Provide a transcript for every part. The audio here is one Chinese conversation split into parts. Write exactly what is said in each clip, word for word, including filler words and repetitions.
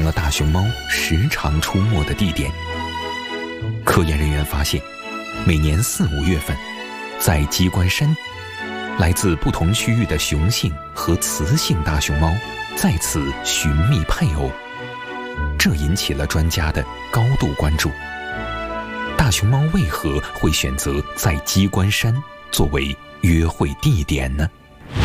了大熊猫时常出没的地点。科研人员发现，每年四五月份，在鸡冠山，来自不同区域的雄性和雌性大熊猫在此寻觅配偶，这引起了专家的高度关注。大熊猫为何会选择在鸡冠山作为约会地点呢？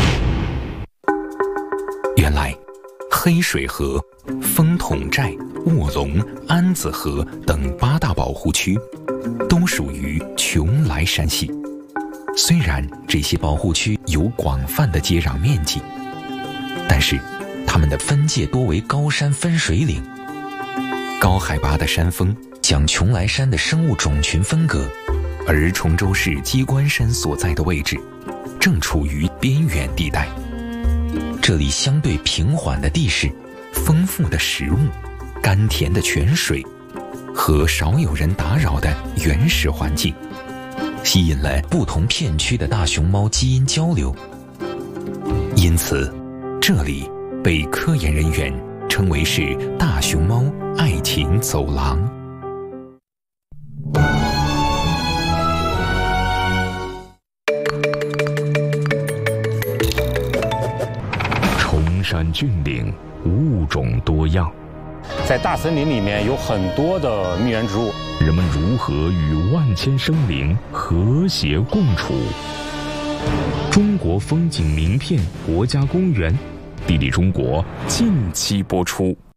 原来，黑水河、风筒寨、卧龙、安子河等八大保护区都属于邛崃山系。虽然这些保护区有广泛的接壤面积，但是它们的分界多为高山分水岭。高海拔的山峰将邛崃山的生物种群分隔，而崇州市鸡冠山所在的位置正处于边远地带。这里相对平缓的地势、丰富的食物、甘甜的泉水和少有人打扰的原始环境，吸引了不同片区的大熊猫基因交流。因此，这里被科研人员称为是大熊猫爱情走廊。 崇山峻岭，物种多样。 在大森林里面有很多的蜜源植物， 人们如何与万千生灵和谐共处？中国风景名片国家公园，地理中国近期播出。